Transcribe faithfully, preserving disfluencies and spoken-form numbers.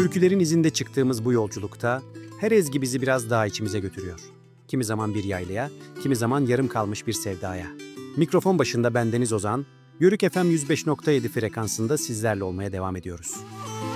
Türkülerin izinde çıktığımız bu yolculukta her ezgi bizi biraz daha içimize götürüyor. Kimi zaman bir yaylaya, kimi zaman yarım kalmış bir sevdaya. Mikrofon başında bendeniz Ozan, Yörük F M yüz beş nokta yedi frekansında sizlerle olmaya devam ediyoruz.